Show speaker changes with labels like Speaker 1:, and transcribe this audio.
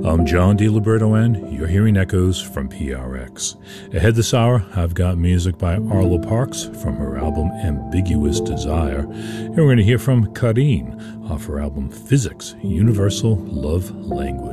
Speaker 1: I'm John DiLiberto, and you're hearing echoes from PRX. Ahead this hour, I've got music by Arlo Parks from her album Ambiguous Desire, and we're going to hear from Karine off her album Physics, Universal Love Language.